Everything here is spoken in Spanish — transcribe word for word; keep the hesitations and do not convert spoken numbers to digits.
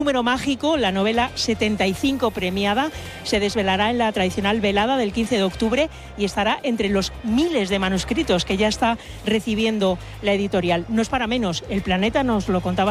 Número mágico, la novela setenta y cinco premiada, se desvelará en la tradicional velada del quince de octubre y estará entre los miles de manuscritos que ya está recibiendo la editorial. No es para menos, El Planeta nos lo contaba